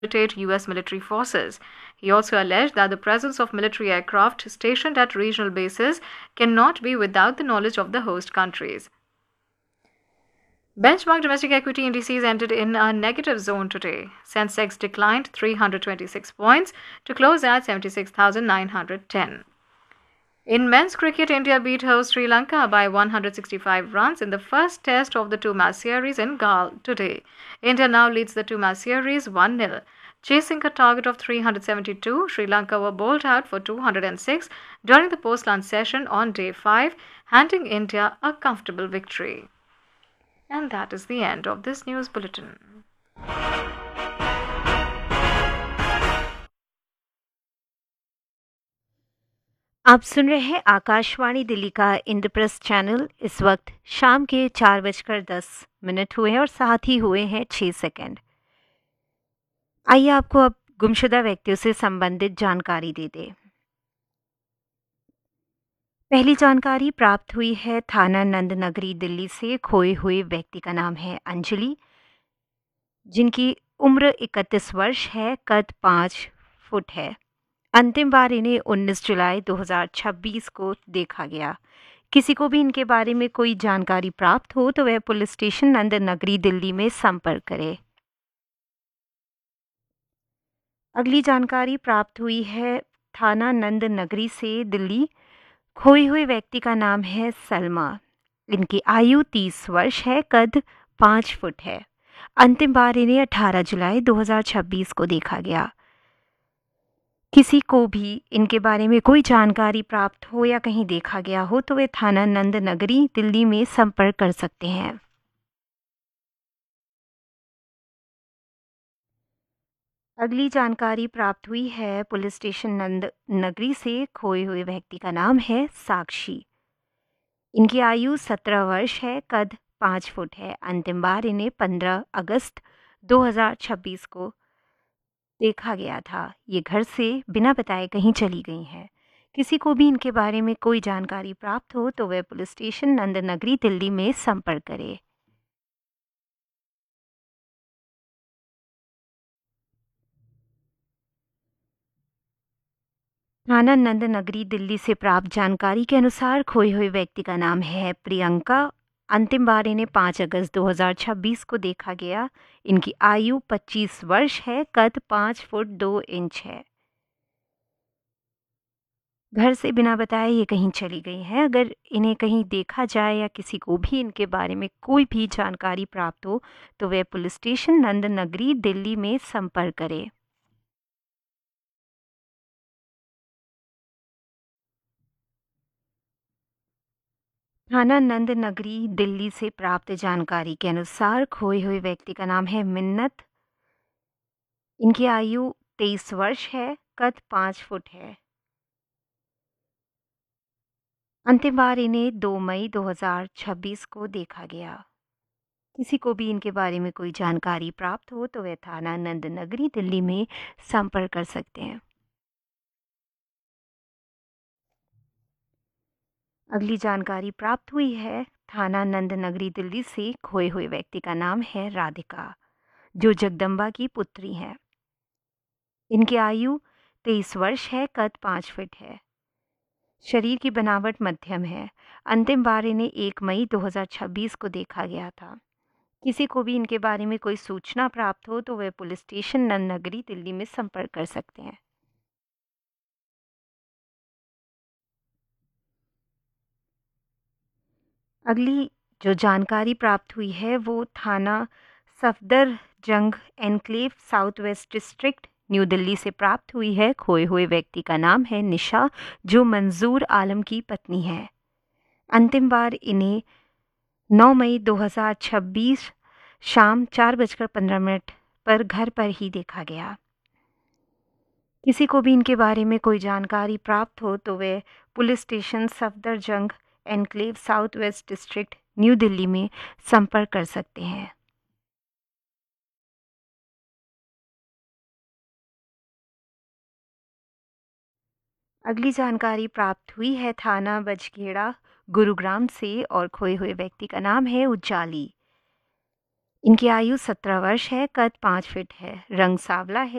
facilitate U.S. military forces. He also alleged that the presence of military aircraft stationed at regional bases cannot be without the knowledge of the host countries. Benchmark domestic equity indices ended in a negative zone today. Sensex declined 326 points to close at 76,910. In men's cricket, India beat host Sri Lanka by 165 runs in the first test of the two-match series in Galle today. India now leads the two-match series 1-0. Chasing a target of 372, Sri Lanka were bowled out for 206 during the post-lunch session on day 5, handing India a comfortable victory. And that is the end of this news bulletin. आप सुन रहे हैं आकाशवाणी दिल्ली का Indraprastha channel. इस वक्त शाम के 4:10 हुए हैं और साथ ही हुए हैं 6 सेकंड। आइए आपको अब गुमशुदा व्यक्तियों से संबंधित जानकारी दे दें। पहली जानकारी प्राप्त हुई है थाना नंद नगरी दिल्ली से। खोए हुए व्यक्ति का नाम है अंजलि, जिनकी उम्र 31 वर्ष है, कद 5 फुट है। अंतिम बार इन्हें 19 जुलाई 2026 को देखा गया। किसी को भी इनके बारे में कोई जानकारी प्राप्त हो तो वह पुलिस स्टेशन नंद नगरी दिल्ली में संपर्क करे। अगली जानकारी प्राप्त हुई है थाना नंद नगरी से दिल्ली। खोए हुए व्यक्ति का नाम है सलमा। इनकी आयु 30 वर्ष है, कद 5 फुट है। अंतिम बार इन्हें 18 जुलाई 2026 को देखा गया। किसी को भी इनके बारे में कोई जानकारी प्राप्त हो या कहीं देखा गया हो तो वे थाना नंद नगरी दिल्ली में संपर्क कर सकते हैं। अगली जानकारी प्राप्त हुई है पुलिस स्टेशन नंद नगरी से। खोए हुए व्यक्ति का नाम है साक्षी। इनकी आयु 17 वर्ष है, कद 5 फुट है। अंतिम बार इन्हें 15 अगस्त 2026 को देखा गया था। ये घर से बिना बताए कहीं चली गई हैं। किसी को भी इनके बारे में कोई जानकारी प्राप्त हो तो वह पुलिस स्टेशन नंद नगरी दिल्ली में संपर्क करे। थाना नंद नगरी दिल्ली से प्राप्त जानकारी के अनुसार खोए हुए व्यक्ति का नाम है प्रियंका। अंतिम बार इन्हें 5 अगस्त 2026 को देखा गया। इनकी आयु 25 वर्ष है, कद 5 फुट 2 इंच है। घर से बिना बताए ये कहीं चली गई हैं। अगर इन्हें कहीं देखा जाए या किसी को भी इनके बारे में कोई भी जानकारी प्राप्त हो तो वे पुलिस स्टेशन नंद नगरी दिल्ली में संपर्क करें। थाना नंद नगरी दिल्ली से प्राप्त जानकारी के अनुसार खोए हुए व्यक्ति का नाम है मिन्नत। इनकी आयु 23 वर्ष है, कद 5 फुट है। अंतिम बार इन्हें 2 मई 2026 को देखा गया। किसी को भी इनके बारे में कोई जानकारी प्राप्त हो तो वे थाना नंद नगरी दिल्ली में संपर्क कर सकते हैं। अगली जानकारी प्राप्त हुई है थाना नंद नगरी दिल्ली से। खोए हुए व्यक्ति का नाम है राधिका, जो जगदम्बा की पुत्री हैं। इनकी आयु 23 वर्ष है, कद 5 फीट है। शरीर की बनावट मध्यम है। अंतिम बार इन्हें 1 मई 2026 को देखा गया था। किसी को भी इनके बारे में कोई सूचना प्राप्त हो तो वे पुलिस स्टेशन नंद नगरी दिल्ली में संपर्क कर सकते हैं। अगली जो जानकारी प्राप्त हुई है वो थाना Safdarjung enclave south west district new Delhi से प्राप्त हुई है। खोए हुए व्यक्ति का नाम है निशा, जो मंजूर आलम की पत्नी है। अंतिम बार इन्हें 9 मई 2026 शाम 4:15 पर घर पर ही देखा गया। किसी को भी इनके बारे में कोई जानकारी प्राप्त हो तो वे police station Safdarjung enclave south west district new Delhi में संपर्क कर सकते हैं। अगली जानकारी प्राप्त हुई है थाना बजखेड़ा गुरुग्राम से और खोए हुए व्यक्ति का नाम है उजाली। इनकी आयु 17 वर्ष है, कद 5 फीट है, रंग सांवला है।